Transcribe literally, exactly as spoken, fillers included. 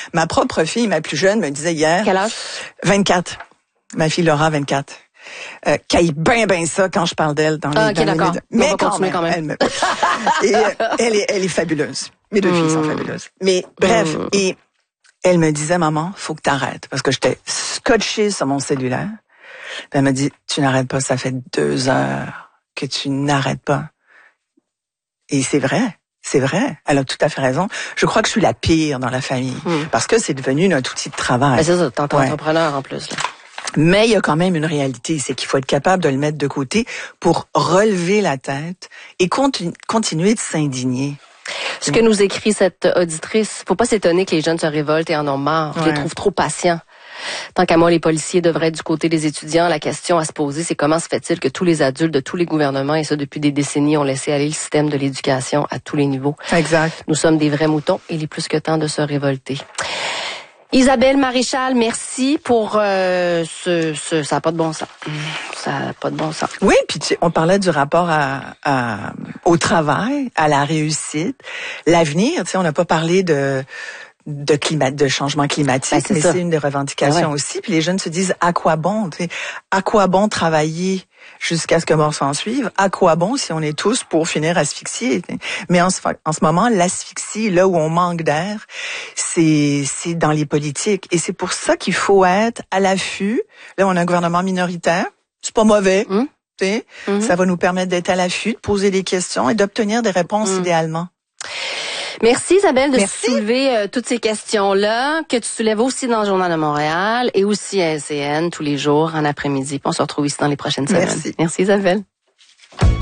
Ma propre fille, ma plus jeune, me disait hier... Quel âge? vingt-quatre. Ma fille Laura, vingt-quatre. Euh, caille bien, bien ça quand je parle d'elle dans les, ah, okay, dans les médias. Mais quand même, quand même, elle me... et, euh, elle est, elle est fabuleuse. Mes deux mmh. filles sont fabuleuses. Mais bref, mmh. et elle me disait, maman, faut que t'arrêtes. Parce que j'étais scotchée sur mon cellulaire. Puis elle m'a dit, tu n'arrêtes pas, ça fait deux heures que tu n'arrêtes pas. Et c'est vrai. C'est vrai, elle a tout à fait raison. Je crois que je suis la pire dans la famille, mmh. parce que c'est devenu notre outil de travail. Ben c'est ça, t'es ouais. entrepreneur en plus. Là. Mais il y a quand même une réalité, c'est qu'il faut être capable de le mettre de côté pour relever la tête et continu- continuer de s'indigner. Ce que nous écrit cette auditrice, faut pas s'étonner que les jeunes se révoltent et en ont marre. Je ouais. les trouve trop patients. Tant qu'à moi, les policiers devraient être du côté des étudiants. La question à se poser, c'est comment se fait-il que tous les adultes de tous les gouvernements, et ça depuis des décennies, ont laissé aller le système de l'éducation à tous les niveaux. Exact. Nous sommes des vrais moutons et il est plus que temps de se révolter. Isabelle Maréchal, merci pour euh, ce, ce... Ça n'a pas de bon sens. Ça n'a pas de bon sens. Oui, puis tu, on parlait du rapport à, à, au travail, à la réussite, l'avenir. Tu sais, on n'a pas parlé de... de climat, de changement climatique, ben, c'est mais ça. C'est une des revendications ouais. aussi. Puis les jeunes se disent, à quoi bon, tu sais, à quoi bon travailler jusqu'à ce que mort s'en suive? À quoi bon si on est tous pour finir asphyxiés? Mais en ce, en ce moment, l'asphyxie, là où on manque d'air, c'est, c'est dans les politiques. Et c'est pour ça qu'il faut être à l'affût. Là, on a un gouvernement minoritaire. C'est pas mauvais. Mmh. Tu sais, mmh. Ça va nous permettre d'être à l'affût, de poser des questions et d'obtenir des réponses mmh. idéalement. Merci Isabelle de Merci. soulever euh, toutes ces questions-là, que tu soulèves aussi dans le Journal de Montréal et aussi à L C N tous les jours en après-midi. Puis on se retrouve ici dans les prochaines semaines. Merci. Merci Isabelle.